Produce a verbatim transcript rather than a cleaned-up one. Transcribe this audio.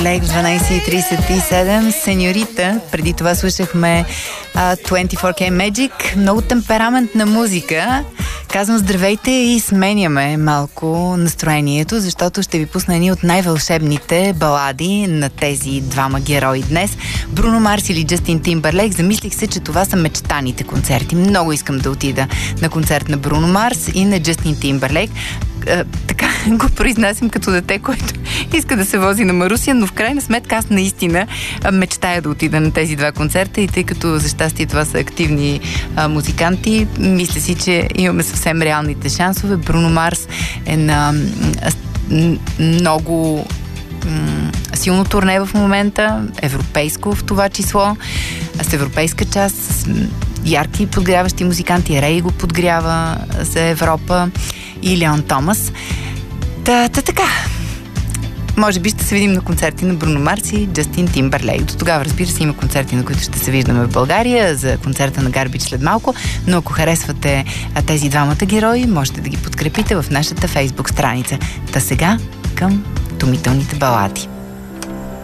Лейк дванайсет и трийсет и седем, Сеньорита. Преди това слушахме uh, двайсет и четири кей Magic. Много темпераментна музика. Казвам здравейте и сменяме малко настроението, защото ще ви пусна едни от най-вълшебните балади на тези двама герои днес. Бруно Марс или Джастин Тимбърлейк. Замислих се, че това са мечтаните концерти. Много искам да отида на концерт на Бруно Марс и на Джастин Тимбърлейк. Uh, така го произнасям като дете, който иска да се вози на Маруся, но в крайна сметка аз наистина uh, мечтая да отида на тези два концерта и тъй като за щастие това са активни uh, музиканти, мисля си, че имаме съвсем реалните шансове. Бруно Марс е на uh, много uh, силно турне в момента, европейско в това число, с европейска част, с ярки подгряващи музиканти. Рей го подгрява за Европа и Леон Томас. Та, та така. Може би ще се видим на концерти на Бруно Марс и Джастин Тимбърлейк. До тогава, разбира се, има концерти, на които ще се виждаме в България, за концерта на Гарбич след малко, но ако харесвате тези двамата герои, можете да ги подкрепите в нашата Фейсбук страница. Та сега към томителните балади.